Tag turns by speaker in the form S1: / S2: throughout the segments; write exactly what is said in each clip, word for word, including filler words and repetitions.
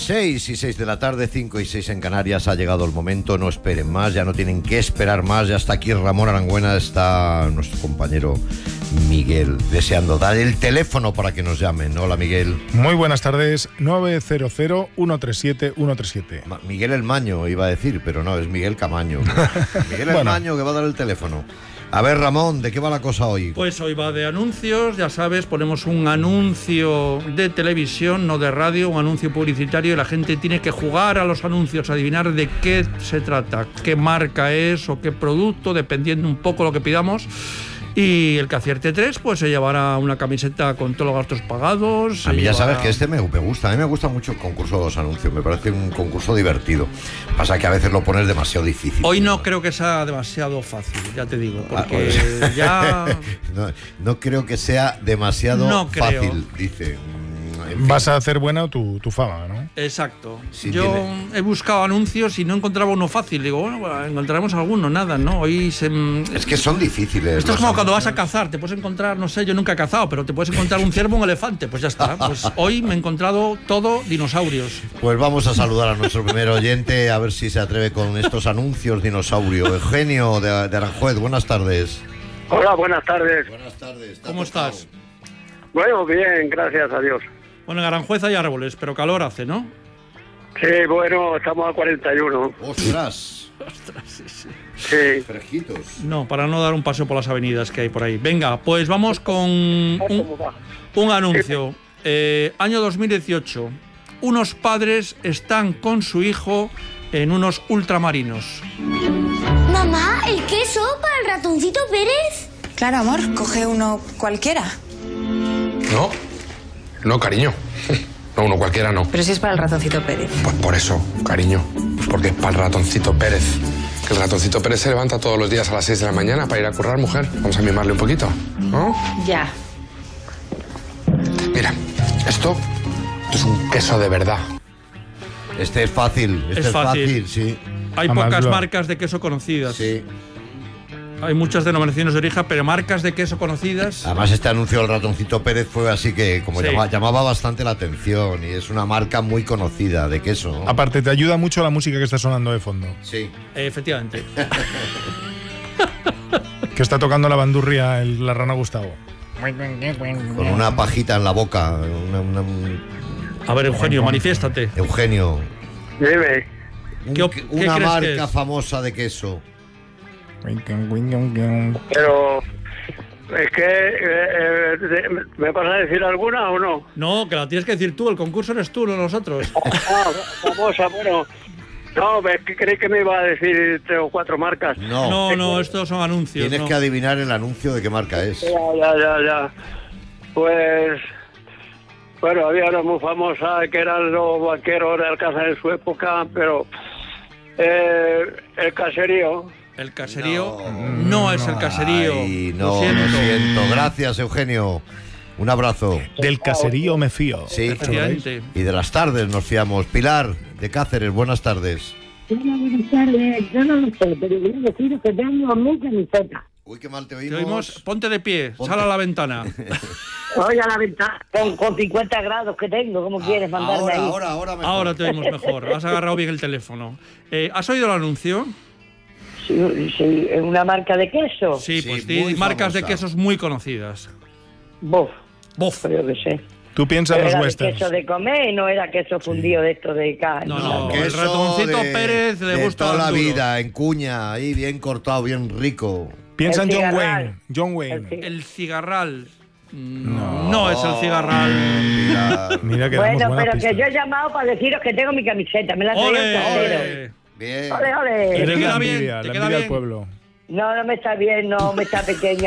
S1: seis y seis de la tarde, cinco y seis en Canarias. Ha llegado el momento, no esperen más, ya no tienen que esperar más. Ya está aquí Ramón Arangüena, está nuestro compañero Miguel, deseando dar el teléfono para que nos llamen. Hola, Miguel.
S2: Muy buenas tardes, nueve cero cero, uno tres siete, uno tres siete.
S1: Ma- Miguel el Maño iba a decir, pero no, es Miguel Camaño. Miguel el
S2: Bueno.
S1: Maño que va a dar el teléfono. A ver, Ramón, ¿de qué va la cosa hoy?
S3: Pues hoy va de anuncios, ya sabes, ponemos un anuncio de televisión, no de radio, un anuncio publicitario, y la gente tiene que jugar a los anuncios, adivinar de qué se trata, qué marca es o qué producto, dependiendo un poco lo que pidamos. Y el que acierte tres, pues se llevará una camiseta con todos los gastos pagados.
S1: A mí ya
S3: llevará...
S1: sabes que este me, me gusta, a mí me gusta mucho el concurso de los anuncios, me parece un concurso divertido. Pasa que a veces lo pones demasiado difícil.
S3: Hoy no creo que sea demasiado fácil, ya te digo, porque
S1: Ah, pues-
S3: ya...
S1: no, no creo que sea demasiado
S3: No creo.
S1: fácil, dice. En fin.
S2: Vas a hacer buena tu, tu fama, ¿no?
S3: Exacto.
S1: Sí,
S3: Yo
S1: tiene-
S3: he buscado anuncios y no encontraba uno fácil. Digo, bueno, bueno, encontraremos alguno, nada, ¿no? Hoy se...
S1: Es que son difíciles.
S3: Esto es
S1: los
S3: como cuando vas
S1: anuncios.
S3: a cazar, te puedes encontrar, no sé, yo nunca he cazado, pero te puedes encontrar un ciervo o un elefante, pues ya está. Pues hoy me he encontrado todo dinosaurios.
S1: Pues vamos a saludar a nuestro primer oyente, a ver si se atreve con estos anuncios dinosaurio. Eugenio de, de Aranjuez, buenas tardes.
S4: Hola, buenas tardes.
S1: Buenas tardes.
S3: ¿Cómo estás?
S4: Bueno, bien, gracias a Dios.
S3: Bueno, en Aranjuez hay árboles, pero calor hace, ¿no?
S4: Sí, bueno, estamos a cuarenta y uno.
S1: Ostras,
S4: Sí.
S1: fresquitos.
S3: No, para no dar un paseo por las avenidas que hay por ahí. Venga, pues vamos con
S4: ¿Cómo
S3: un,
S4: va?
S3: un anuncio. Eh, año dos mil dieciocho. Unos padres están con su hijo en unos ultramarinos.
S5: Mamá, ¿el queso para el ratoncito Pérez?
S6: Claro, amor, coge uno cualquiera.
S7: No, no, cariño. No, uno cualquiera no.
S6: Pero si es para el ratoncito Pérez.
S7: Pues por eso, cariño. Pues porque es para el ratoncito Pérez. Que el ratoncito Pérez se levanta todos los días a las seis de la mañana para ir a currar, mujer. Vamos a mimarle un poquito, ¿no?
S6: Ya.
S7: Mira, esto es un queso de verdad.
S1: Este es fácil, este
S3: Es
S1: es, fácil.
S3: fácil.
S1: sí.
S3: Hay
S2: Además,
S3: pocas
S2: lo-
S3: marcas de queso conocidas.
S1: Sí.
S3: Hay muchas denominaciones de origen, pero marcas de queso conocidas.
S1: Además, este anuncio del ratoncito Pérez fue así que como
S3: Sí.
S1: llama- llamaba bastante la atención y es una marca muy conocida de queso, ¿no?
S2: Aparte, te ayuda mucho la música que está sonando de fondo.
S1: Sí.
S3: Eh, efectivamente.
S2: Que está tocando la bandurria el, la rana Gustavo.
S1: Con una pajita en la boca. una- una- un-
S3: A ver, Eugenio, manifiéstate.
S1: Eugenio.
S4: Dime.
S1: un-
S3: ¿Qué op- qué
S1: una
S3: crees que
S1: marca
S3: es?
S1: famosa de queso.
S4: Pero es que eh, eh, de- ¿me vas a decir alguna o no?
S3: No, que la tienes que decir tú, el concurso eres tú, no nosotros.
S4: Ah, famosa, bueno. No, es que creí que me iba a decir tres o cuatro marcas.
S1: No.
S3: No, no, estos son anuncios.
S1: Tienes
S3: no.
S1: que adivinar el anuncio de qué marca es.
S4: Ya, ya, ya, ya. Pues, bueno, había una muy famosa que eran los banqueros de Alcázar en su época, pero eh, el caserío.
S3: El caserío no, es el caserío.
S1: Ay,
S3: Lo
S1: no,
S3: siento.
S1: lo siento. Gracias, Eugenio. Un abrazo.
S2: Del caserío me fío.
S1: Sí,
S3: Efectivamente.
S1: y de las tardes nos fiamos. Pilar, de Cáceres, buenas tardes.
S8: Hola, buenas tardes. Yo no lo sé, pero quiero deciros que tengo mi camiseta.
S1: Uy, qué mal te
S3: Te
S1: oímos.
S3: oímos, ponte de pie,
S1: Ponte.
S3: sal a la ventana.
S8: Oye, a la ventana. Con, con cincuenta grados que tengo, ¿cómo quieres mandarme
S1: Ahora,
S8: ahí?
S1: ahora, ahora mejor.
S3: Ahora te oímos mejor, has agarrado bien el teléfono. Eh, ¿Has oído el anuncio?
S8: Sí, sí, ¿es una marca de queso?
S3: Sí,
S1: Sí,
S3: pues
S1: muy
S3: sí, marcas de
S1: famosa.
S3: quesos muy conocidas.
S8: Bof,
S3: Bof.
S8: pero yo qué sé.
S2: Tú piensas
S8: Pero
S2: en los
S8: era de
S2: westerns.
S8: queso de comer, no era queso fundido de esto de carne.
S3: No, no.
S1: Queso
S3: el ratoncito
S1: de-
S3: Pérez le
S1: de
S3: gusta
S1: toda la
S3: duro.
S1: vida, en cuña, ahí bien cortado, bien rico.
S2: Piensa
S8: El
S2: en John
S8: cigarral.
S2: Wayne. John
S8: El
S2: Wayne.
S8: cig-
S3: El cigarral. No, no es el cigarral.
S1: Pilar.
S2: Mira que damos
S8: Bueno,
S2: buena
S8: pero
S2: pista.
S8: que yo he llamado para deciros que tengo mi camiseta. Me la traigo el
S3: ¡Ole!
S8: casero.
S3: ¡Ole!
S1: Bien.
S8: ¡Ole,
S2: Que
S8: ole!
S3: ¿Te
S2: tiene
S3: queda
S2: la
S3: bien?
S2: envidia,
S3: ¿Te
S2: la
S3: queda
S2: envidia
S3: bien?
S2: del pueblo.
S8: No, no me está bien, no me está pequeña.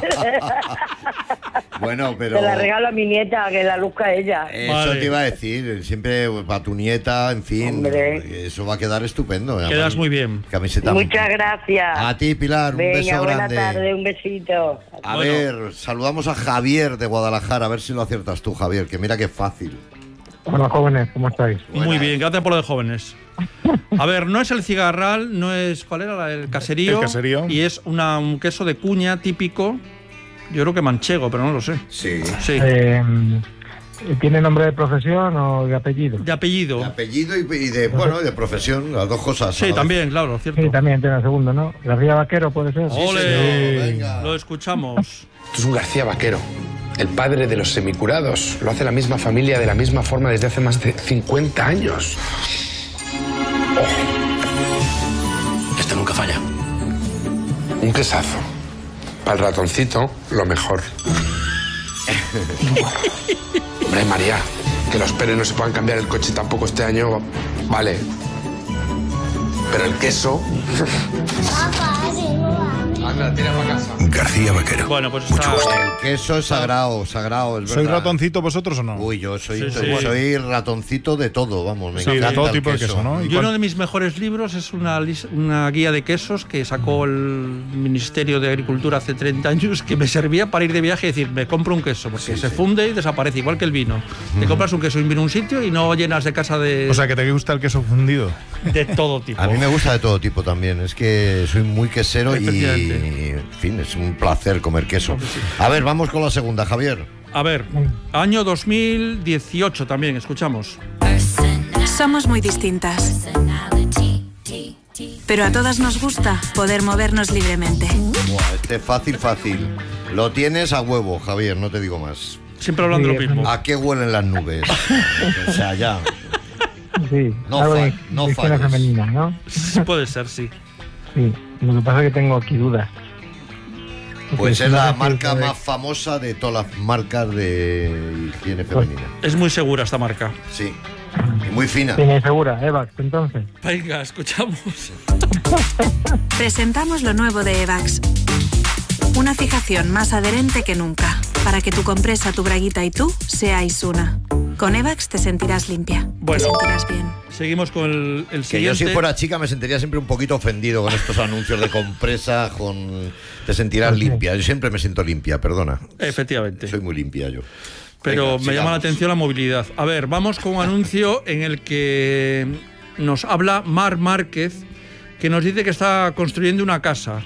S1: Bueno, pero
S8: Se la regalo a mi nieta, que la luzca ella.
S1: eso
S3: Vale.
S1: te iba a decir, siempre para tu nieta, en fin,
S8: Hombre.
S1: eso va a quedar estupendo.
S3: Quedas
S1: Además,
S3: muy bien.
S1: Camiseta.
S8: Muchas gracias.
S1: A ti, Pilar, un
S8: Venga,
S1: beso
S8: buena
S1: grande.
S8: tarde, un besito.
S1: A
S3: Bueno.
S1: ver, saludamos a Javier de Guadalajara, a ver si lo aciertas tú, Javier, que mira qué fácil.
S9: Hola, jóvenes, ¿cómo estáis?
S3: Muy bien, gracias por lo de jóvenes. A ver, no es el cigarral, no es. ¿Cuál era? El caserío.
S2: El caserío.
S3: Y es una, un queso de cuña típico. Yo creo que manchego, pero no lo sé.
S1: Sí.
S3: Sí.
S9: Eh, ¿Tiene nombre de profesión o de apellido?
S3: De apellido.
S1: De apellido y, y de, bueno, de profesión, las dos cosas.
S3: Sí, también, claro, cierto.
S9: Sí, también tiene el segundo, ¿no? García Vaquero puede ser.
S3: ¡Ole!
S1: Sí, venga.
S3: Lo escuchamos.
S7: Esto es un García Vaquero, el padre de los semicurados. Lo hace la misma familia de la misma forma desde hace más de cincuenta años. Oh. Este nunca falla. Un quesazo. Para el ratoncito, lo mejor. Hombre, María, que los Pérez no se puedan cambiar el coche tampoco este año, vale. Pero el queso... Anda, tira para casa.
S10: García Vaquero.
S3: Bueno, pues está...
S1: El queso es sagrado, sagrado, es verdad.
S2: ¿Sois ratoncito vosotros o no?
S1: Uy, yo soy,
S3: Sí, sí.
S1: soy, soy ratoncito de todo, vamos. Me
S2: Sí, de
S1: encanta
S2: todo
S1: el
S2: tipo de queso, ¿no? ¿Y
S3: Y
S2: cuál-
S3: uno de mis mejores libros es una, lis- una guía de quesos que sacó el Ministerio de Agricultura hace treinta años, que me servía para ir de viaje y decir, me compro un queso, porque
S1: Sí,
S3: se
S1: sí.
S3: funde y desaparece, igual que el vino. Te compras un queso y vino a un sitio y no llenas de casa de,
S2: O sea, que te gusta el queso fundido.
S3: de todo tipo.
S1: A mí me gusta de todo tipo también. Es que soy muy quesero y,
S3: Efectivamente.
S1: en fin, es un placer comer queso. A ver, vamos con la segunda, Javier.
S3: A ver, año dos mil dieciocho también, escuchamos.
S11: Somos muy distintas, pero a todas nos gusta poder movernos libremente.
S1: Buah, este fácil, fácil. Lo tienes a huevo, Javier, no te digo más.
S3: Siempre hablando de lo mismo.
S1: ¿A qué huelen las nubes? O sea, ya.
S9: Sí,
S1: No
S9: algo
S1: fa-
S9: de,
S1: no
S9: de higiene
S1: falles.
S9: femenina, ¿no?
S3: Puede ser, sí.
S9: Sí, lo que pasa es que tengo aquí dudas.
S1: Pues
S9: Porque
S1: es
S9: si no
S1: la
S9: sé si
S1: marca
S9: sabe-
S1: más famosa de todas las marcas de higiene femenina.
S3: Es muy segura esta marca.
S1: Sí. Y muy fina.
S9: Tiene segura, Evax, entonces.
S3: Venga, escuchamos.
S11: Presentamos lo nuevo de Evax. Una fijación más adherente que nunca, para que tu compresa, tu braguita y tú seáis una. Con Evax te sentirás limpia,
S3: Bueno.
S11: te sentirás bien.
S3: Seguimos con el, el
S1: Que yo
S3: siguiente.
S1: si fuera chica me sentiría siempre un poquito ofendido con estos anuncios de compresa, con... Te sentirás limpia. Yo siempre me siento limpia, perdona.
S3: Efectivamente.
S1: Soy muy limpia yo.
S3: Pero
S1: Venga,
S3: me llama la
S1: sigamos.
S3: atención la movilidad. A ver, vamos con un anuncio en el que nos habla Mar Márquez, que nos dice que está construyendo una casa.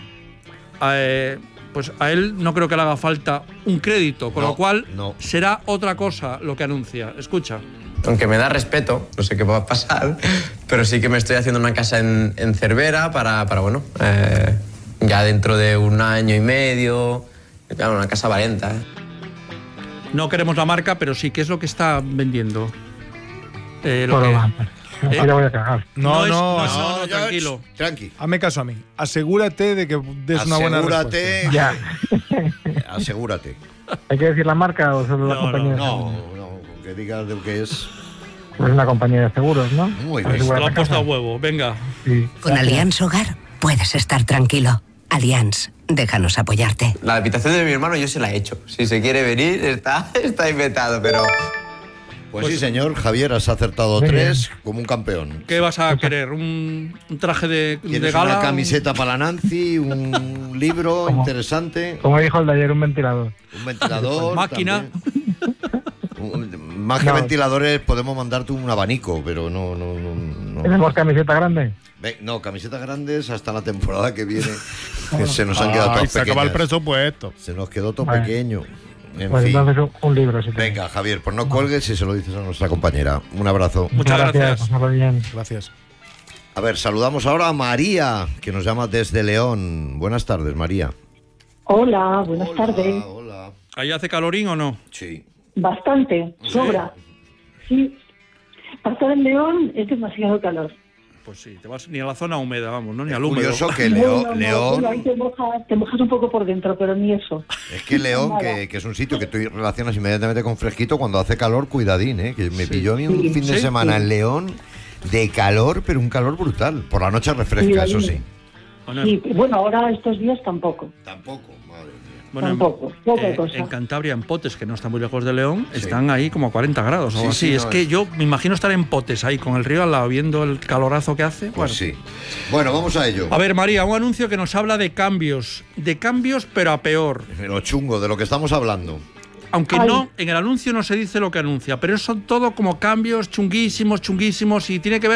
S3: Eh, pues a él no creo que le haga falta un crédito, con
S1: No,
S3: lo cual
S1: no.
S3: será otra cosa lo que anuncia. Escucha.
S12: Aunque me da respeto, no sé qué va a pasar, pero sí que me estoy haciendo una casa en, en Cervera para, para bueno, eh, ya dentro de un año y medio, claro, una casa valenta. ¿eh?
S3: No queremos la marca, pero sí, ¿qué es lo que está vendiendo? Eh, lo
S9: Todo
S3: que-
S9: va. Aquí
S3: ¿Eh?
S9: la voy a cagar.
S2: No,
S3: es-
S2: no,
S3: no,
S2: así-
S3: no, no, tranquilo.
S1: Tranqui.
S2: hazme caso a mí. Asegúrate de que des una buena
S1: Asegúrate.
S2: respuesta.
S9: Ya.
S1: Asegúrate.
S9: ¿Hay que decir la marca o solo la
S3: No,
S9: compañía? de
S1: No,
S9: seguros?
S1: no, que digas de lo que es.
S9: Pues una compañía de seguros, ¿no?
S1: Muy
S9: Para
S1: bien.
S9: asegurar
S3: Lo
S9: la
S3: han puesto a
S9: casa.
S3: huevo. Venga.
S9: Sí.
S13: Con Allianz Hogar puedes estar tranquilo. Allianz, déjanos apoyarte.
S12: La habitación de mi hermano yo se la he hecho. Si se quiere venir, está, está inventado, pero...
S1: Pues, sí, señor, Javier, has acertado
S9: Muy
S1: tres como un campeón.
S3: ¿Qué vas a querer? ¿Un, un traje de, de
S1: Tienes
S3: gala?
S1: una camiseta para la Nancy, un libro
S9: ¿Cómo?
S1: interesante,
S9: Como dijo el de ayer, un ventilador.
S1: un ventilador.
S3: Máquina.
S1: también. Un- Más que
S9: No.
S1: ventiladores, podemos mandarte un abanico, pero no, no, no. no.
S9: ¿Tenemos camiseta grande?
S1: Ve, no, camisetas grandes hasta la temporada que viene. que se nos han quedado
S2: Ay,
S1: todas
S2: se acaba el
S1: pequeñas.
S2: presupuesto.
S1: Se nos quedó todo
S9: Vale.
S1: pequeño. En
S9: Pues
S1: fin.
S9: entonces un, un libro, si quieres.
S1: Venga, Javier, pues no cuelgues y se lo dices a nuestra compañera. Un abrazo.
S3: Muchas gracias.
S9: pasarlo bien.
S2: Gracias.
S1: A ver, saludamos ahora a María, que nos llama desde León. Buenas tardes, María.
S8: Hola, buenas
S1: Hola,
S8: tardes.
S1: Hola.
S3: ¿Ahí hace calorín o no?
S1: Sí.
S8: Bastante, sobra. Sí. Para estar en León es demasiado calor.
S3: Pues sí, te vas ni a la zona húmeda, vamos, ¿no? Ni al húmedo.
S1: Curioso que
S8: No,
S1: Leo-
S8: no, no,
S1: León,
S8: bueno, ahí te mojas, te mojas un poco por dentro, pero ni eso.
S1: es que León,
S8: Nada.
S1: que, que es un sitio que tú relacionas inmediatamente con fresquito, cuando hace calor, cuidadín, ¿eh? Que me
S3: Sí.
S1: pilló a mí un
S8: Sí.
S1: fin de
S3: Sí.
S1: semana en León de calor, pero un calor brutal. Por la noche refresca,
S8: Sí,
S1: eso
S8: ahí.
S1: sí.
S3: Bueno,
S8: Sí, bueno, ahora estos días tampoco.
S1: Tampoco, madre mía.
S3: bueno, en-
S8: tampoco, poca
S3: eh,
S8: cosa.
S3: en Cantabria, en Potes, que no está muy lejos de León,
S1: Sí.
S3: están ahí como a cuarenta grados o
S1: Sí,
S3: algo
S1: sí,
S3: así.
S1: no,
S3: es que
S1: es-
S3: yo me imagino estar en Potes ahí con el río al lado, viendo el calorazo que hace.
S1: Pues
S3: Bueno.
S1: sí. Bueno, vamos a ello.
S3: A ver, María, un anuncio que nos habla de cambios. De cambios, pero a peor.
S1: Lo chungo, de lo que estamos hablando.
S3: Aunque
S8: Ay.
S3: no, en el anuncio no se dice lo que anuncia, pero son todo como cambios chunguísimos, chunguísimos, y tiene que ver